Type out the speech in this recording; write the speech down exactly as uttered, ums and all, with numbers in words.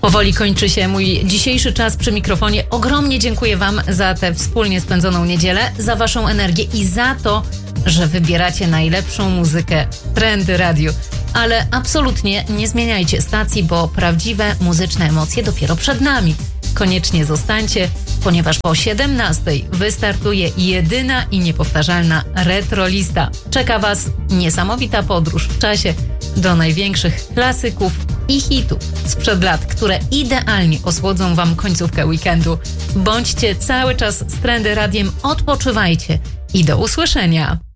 Powoli kończy się mój dzisiejszy czas przy mikrofonie. Ogromnie dziękuję Wam za tę wspólnie spędzoną niedzielę, za Waszą energię i za to, że wybieracie najlepszą muzykę w Trendy Radio. Ale absolutnie nie zmieniajcie stacji, bo prawdziwe muzyczne emocje dopiero przed nami. Koniecznie zostańcie, ponieważ po siedemnastej wystartuje jedyna i niepowtarzalna retrolista. Czeka Was niesamowita podróż w czasie do największych klasyków i hitów sprzed lat, które idealnie osłodzą Wam końcówkę weekendu. Bądźcie cały czas z Trendy Radiem, odpoczywajcie i do usłyszenia.